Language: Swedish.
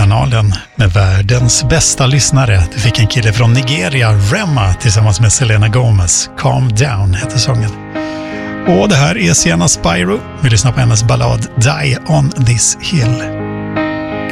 kanalen med världens bästa lyssnare. Det fick en kille från Nigeria, Rema, tillsammans med Selena Gomez. Calm Down heter sången. Och det här är Sienna Spyro. Vi lyssnar på hennes ballad Die on this hill.